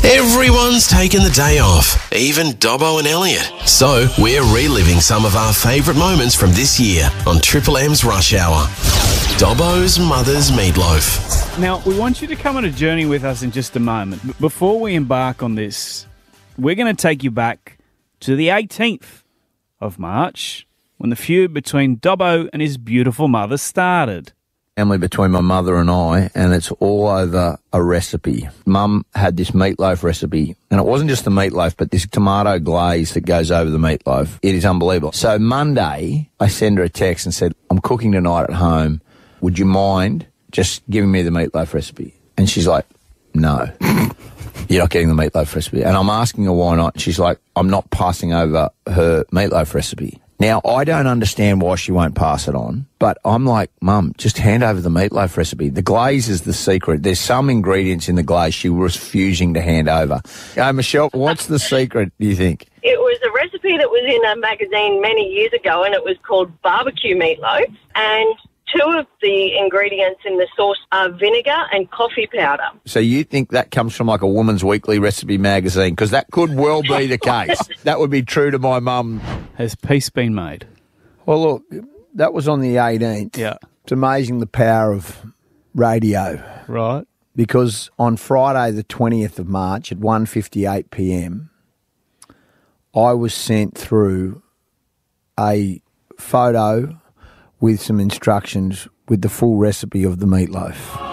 Everyone's taken the day off, even Dobbo and Elliot. So we're reliving some of our favourite moments from this year on Triple M's Rush Hour. Dobbo's mother's meatloaf. Now, we want you to come on a journey with us in just a moment. But before we embark on this, we're going to take you back to the 18th of March when the feud between Dobbo and his beautiful mother started. Family between my mother and I, and it's all over a recipe. Mum had this meatloaf recipe, and it wasn't just the meatloaf, but this tomato glaze that goes over the meatloaf. It is unbelievable. So Monday, I send her a text and said, I'm cooking tonight at home. Would you mind just giving me the meatloaf recipe? And she's like, no, you're not getting the meatloaf recipe. And I'm asking her why not. She's like, I'm not passing over her meatloaf recipe. Now, I don't understand why she won't pass it on, but I'm like, Mum, just hand over the meatloaf recipe. The glaze is the secret. There's some ingredients in the glaze she was refusing to hand over. Michelle, what's the secret, do you think? It was a recipe that was in a magazine many years ago, and it was called barbecue meatloaf. And two of the ingredients in the sauce are vinegar and coffee powder. So you think that comes from like a Woman's Weekly recipe magazine? Because that could well be the case. That would be true to my mum. Has peace been made? Well, look, that was on the 18th. Yeah. It's amazing the power of radio. Right. Because on Friday the 20th of March at 1:58 p.m, I was sent through a photo with some instructions with the full recipe of the meatloaf.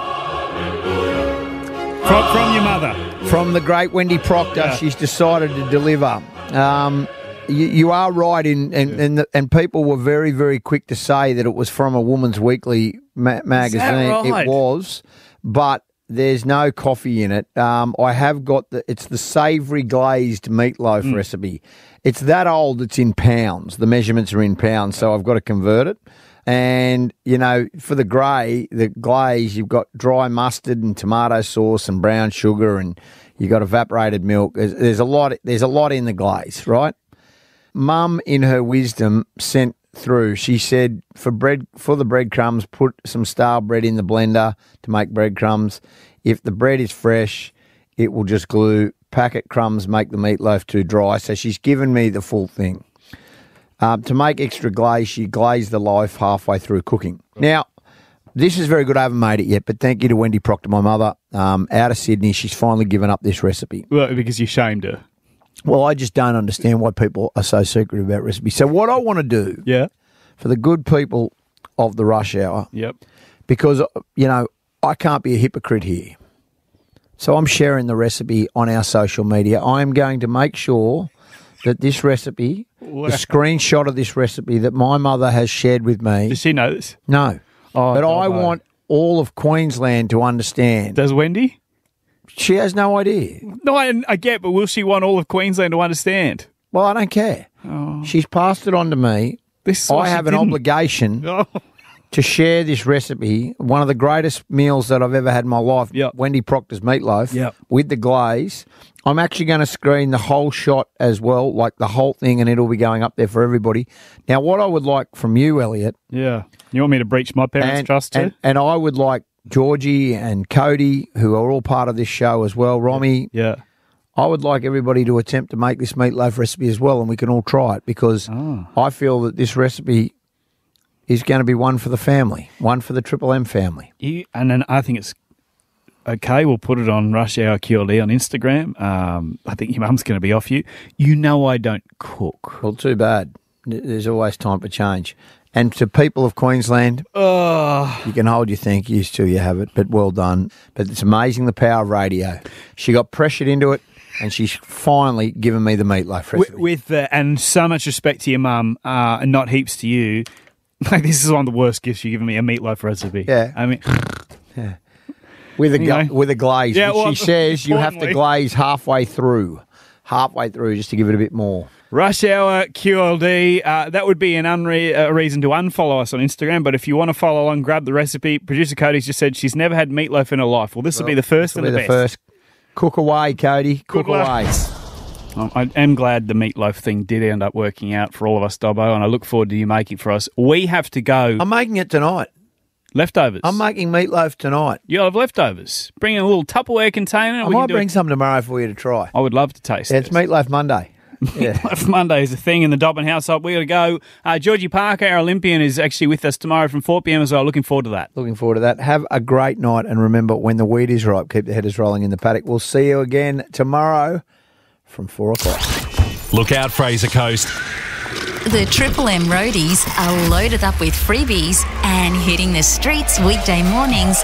From your mother? From the great Wendy Proctor. Yeah. She's decided to deliver. You are right, and people were very, very quick to say that it was from a Woman's Weekly magazine. Is that right? It was, but there's no coffee in it. I have got it's the savoury glazed meatloaf recipe. It's that old, it's in pounds. The measurements are in pounds, so I've got to convert it. And, you know, for the glaze, you've got dry mustard and tomato sauce and brown sugar, and you've got evaporated milk. There's a lot in the glaze, right? Mum, in her wisdom, sent through. She said, for the breadcrumbs, put some stale bread in the blender to make breadcrumbs. If the bread is fresh, it will just glue. Packet crumbs make the meatloaf too dry. So she's given me the full thing. To make extra glaze, she glazed the loaf halfway through cooking. Now, this is very good. I haven't made it yet, but thank you to Wendy Proctor, my mother, out of Sydney. She's finally given up this recipe. Well, because you shamed her. Well, I just don't understand why people are so secretive about recipes. So what I want to do, for the good people of the Rush Hour, because, you know, I can't be a hypocrite here. So I'm sharing the recipe on our social media. I am going to make sure that this recipe, the screenshot of this recipe that my mother has shared with me. Does she know this? No. But I want all of Queensland to understand. Does Wendy? She has no idea. No, I get, but will she want all of Queensland to understand? Well, I don't care. Oh. She's passed it on to me. I have an obligation to share this recipe, one of the greatest meals that I've ever had in my life, Wendy Proctor's meatloaf, with the glaze. I'm actually going to screen the whole shot as well, like the whole thing, and it'll be going up there for everybody. Now, what I would like from you, Elliot... Yeah. You want me to breach my parents' trust too? And I would like Georgie and Cody, who are all part of this show as well, Romy. Yeah. I would like everybody to attempt to make this meatloaf recipe as well, and we can all try it, because I feel that this recipe is going to be one for the family, one for the Triple M family. And then I think it's okay. We'll put it on Rush Hour QLD on Instagram. I think your mum's going to be off you. You know I don't cook. Well, too bad. There's always time for change. And to people of Queensland, you can hold your thank yous till you have it, but well done. But it's amazing the power of radio. She got pressured into it, and she's finally given me the meatloaf recipe. And so much respect to your mum, and not heaps to you. Like, this is one of the worst gifts you've given me, a meatloaf recipe. Yeah. I mean... Yeah. With a glaze. Yeah, well, she says you have to glaze halfway through just to give it a bit more. Rush Hour QLD, that would be a reason to unfollow us on Instagram, but if you want to follow along, grab the recipe. Producer Cody's just said she's never had meatloaf in her life. Well, this will be the first and the best. First. Cook away, Cody. Cook away. I am glad the meatloaf thing did end up working out for all of us, Dobbo, and I look forward to you making it for us. We have to go. I'm making it tonight. Leftovers. I'm making meatloaf tonight. You'll have leftovers. Bring in a little Tupperware container. I might bring some tomorrow for you to try. I would love to taste it. It's Meatloaf Monday. Yeah. Meatloaf Monday is a thing in the Dobbin household. We got to go. Georgie Parker, our Olympian, is actually with us tomorrow from 4 p.m. as well. Looking forward to that. Looking forward to that. Have a great night, and remember, when the wheat is ripe, keep the headers rolling in the paddock. We'll see you again tomorrow from 4 o'clock. Look out, Fraser Coast. The Triple M roadies are loaded up with freebies and hitting the streets weekday mornings